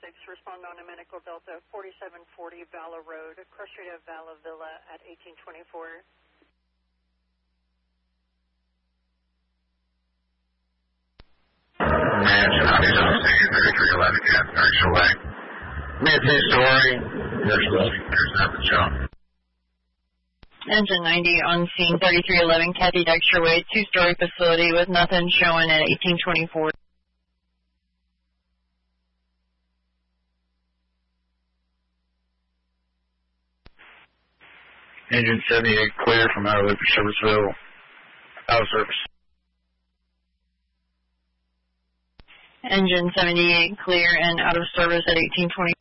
respond on a Medical Delta 4740 Vala Road, Cross Street of Vala Villa at 1824. Mansion, Huntington, 3311, Cat, direction away. Mid-2-story, there's nothing shown. Engine 90 on scene, 3311 Kathy Dexter Way, 2-story facility with nothing showing at 1824. Engine 78 clear from out of Serviceville. Out of service. Engine 78 clear and out of service at 1820.